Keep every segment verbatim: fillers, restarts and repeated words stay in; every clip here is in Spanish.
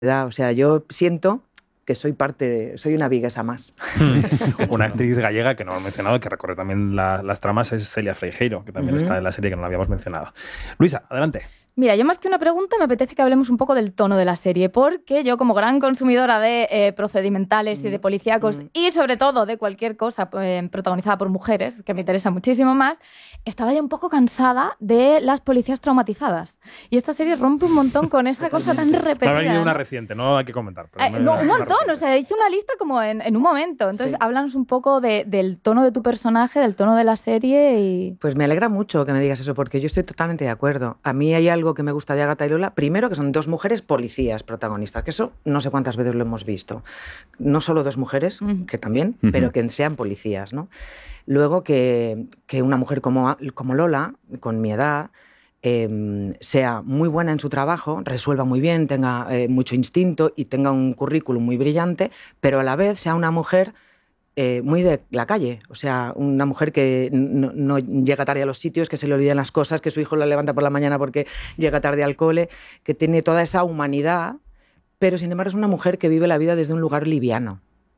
O sea, yo siento que soy parte de, soy una viguesa más. Una actriz gallega que no hemos mencionado, que recorre también la, las tramas, es Celia Freixeiro, que también uh-huh. está en la serie, que no la habíamos mencionado. Luisa, adelante. Mira, yo más que una pregunta me apetece que hablemos un poco del tono de la serie, porque yo como gran consumidora de eh, procedimentales mm. y de policíacos mm. y sobre todo de cualquier cosa eh, protagonizada por mujeres, que me interesa muchísimo más, estaba ya un poco cansada de las policías traumatizadas. Y esta serie rompe un montón con esa cosa tan repetida. Ha venido una reciente, no hay que comentar. Pero eh, no, un montón, o sea, hice una lista como en, en un momento. Entonces, sí. háblanos un poco de, del tono de tu personaje, del tono de la serie y... Pues me alegra mucho que me digas eso, porque yo estoy totalmente de acuerdo. A mí hay algo que me gusta de Agatha y Lola, primero que son dos mujeres policías protagonistas, que eso no sé cuántas veces lo hemos visto. No solo dos mujeres, uh-huh. que también, uh-huh. pero que sean policías, ¿no? Luego que, que una mujer como, como Lola, con mi edad, eh, sea muy buena en su trabajo, resuelva muy bien, tenga eh, mucho instinto y tenga un currículum muy brillante, pero a la vez sea una mujer Eh, muy de la calle, o sea, una mujer que no, no llega tarde a los sitios, que se le olvidan las cosas, que su hijo la levanta por la mañana porque llega tarde al cole, que tiene toda esa humanidad, pero sin embargo es una mujer que vive la vida desde un lugar liviano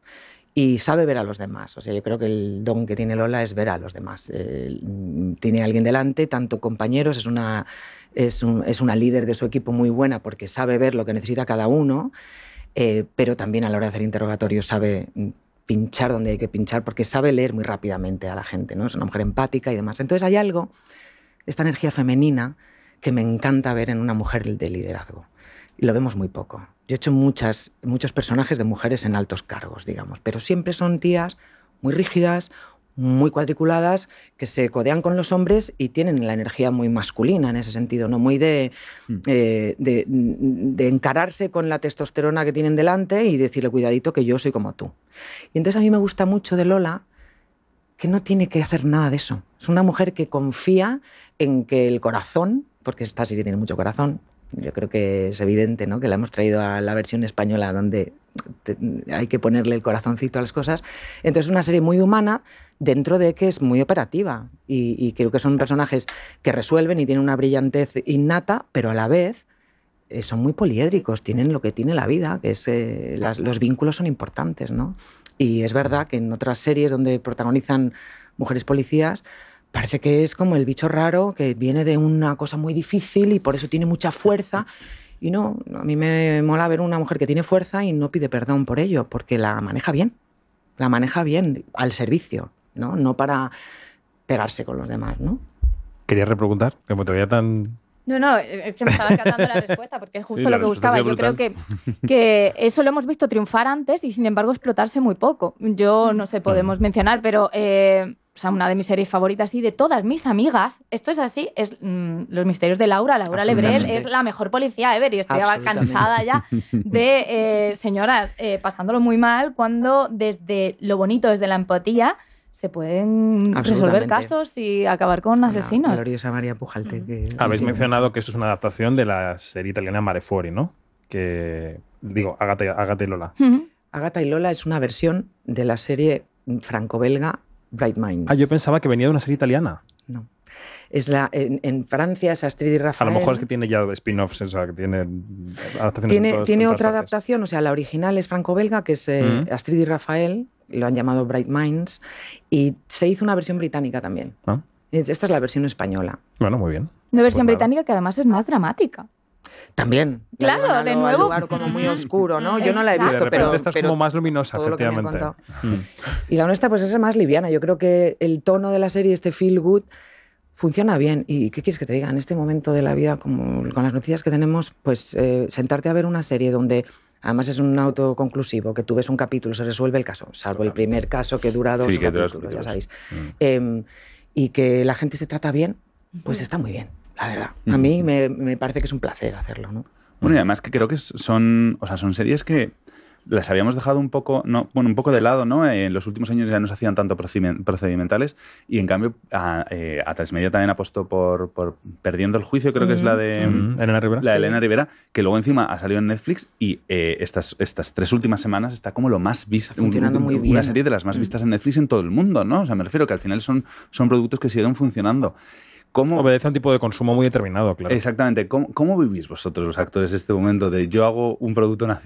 y sabe ver a los demás. O sea, yo creo que el don que tiene Lola es ver a los demás. Eh, tiene a alguien delante, tanto compañeros, es una, es, un, es una líder de su equipo muy buena porque sabe ver lo que necesita cada uno, eh, pero también a la hora de hacer interrogatorios sabe pinchar donde hay que pinchar, porque sabe leer muy rápidamente a la gente, ¿no? Es una mujer empática y demás. Entonces hay algo, esta energía femenina, que me encanta ver en una mujer de liderazgo. Y lo vemos muy poco. Yo he hecho muchas, muchos personajes de mujeres en altos cargos, digamos, pero siempre son tías muy rígidas, muy cuadriculadas, que se codean con los hombres y tienen la energía muy masculina en ese sentido, ¿no? Muy de, mm. eh, de, de encararse con la testosterona que tienen delante y decirle, cuidadito, que yo soy como tú. Y entonces a mí me gusta mucho de Lola que no tiene que hacer nada de eso. Es una mujer que confía en que el corazón, porque esta serie tiene mucho corazón, yo creo que es evidente, ¿no? Que la hemos traído a la versión española donde te, hay que ponerle el corazoncito a las cosas. Entonces es una serie muy humana dentro de que es muy operativa y, y creo que son personajes que resuelven y tienen una brillantez innata, pero a la vez eh, son muy poliédricos, tienen lo que tiene la vida, que es eh, las, los vínculos son importantes, ¿no? Y es verdad que en otras series donde protagonizan mujeres policías parece que es como el bicho raro que viene de una cosa muy difícil y por eso tiene mucha fuerza. Y no, a mí me mola ver una mujer que tiene fuerza y no pide perdón por ello, porque la maneja bien, la maneja bien al servicio, ¿no? No para pegarse con los demás, ¿no? ¿Querías repreguntar? Como te veía tan... No, no, es que me estaba encantando la respuesta, porque es justo sí, lo que buscaba. Yo creo que, que eso lo hemos visto triunfar antes y, sin embargo, explotarse muy poco. Yo, no sé, podemos mencionar, pero... Eh, o sea, una de mis series favoritas y de todas mis amigas, esto es así, es mmm, Los misterios de Laura. Laura Lebrel es la mejor policía ever y estoy cansada ya de eh, señoras eh, pasándolo muy mal cuando desde lo bonito, desde la empatía, se pueden resolver casos y acabar con asesinos. La gloriosa María Pujalte. Mm. Que Habéis mencionado mucho que esto es una adaptación de la serie italiana Mare Fuori, ¿no? Que, digo, Agatha, Agatha y Lola. Mm-hmm. Agatha y Lola es una versión de la serie franco-belga Bright Minds. Ah, yo pensaba que venía de una serie italiana. No. Es la, en, en Francia es Astrid y Rafael. A lo mejor es que tiene ya spin-offs, o sea, que tiene adaptaciones. Tiene, en todas, tiene en otra partes. adaptación, o sea, la original es franco-belga, que es eh, mm. Astrid y Rafael, lo han llamado Bright Minds, y se hizo una versión británica también. ¿Ah? Esta es la versión española. Bueno, muy bien. Una versión pues británica que además es más dramática. También. Claro, de nuevo. Un lugar como muy oscuro, ¿no? Yo no la he visto, de pero... esta es pero como más luminosa, efectivamente. Mm. Y la nuestra, pues, es más liviana. Yo creo que el tono de la serie, este feel good, funciona bien. ¿Y qué quieres que te diga? En este momento de la vida, como con las noticias que tenemos, pues eh, sentarte a ver una serie donde... Además es un autoconclusivo, que tú ves un capítulo, se resuelve el caso, salvo el primer caso que dura dos sí, capítulos, capítulos, ya sabéis. Mm. Eh, y que la gente se trata bien, pues está muy bien, la verdad. A mí me, me parece que es un placer hacerlo, ¿no? Bueno, y además que creo que son, o sea, son series que las habíamos dejado un poco, no, bueno, un poco de lado, ¿no? En los últimos años ya no se hacían tanto procedimentales y en cambio a, eh, a Transmedia también apostó por, por Perdiendo el juicio, creo mm. que es la de mm. Elena Rivera. La de sí. Elena Rivera, que luego encima ha salido en Netflix y eh, estas, estas tres últimas semanas está como lo más visto, funcionando un, muy una bien. serie de las más vistas en Netflix en todo el mundo, ¿no? O sea, me refiero que al final son, son productos que siguen funcionando. ¿Cómo... Obedece a un tipo de consumo muy determinado, claro. Exactamente. ¿Cómo, cómo vivís vosotros los actores este momento de yo hago un producto nacional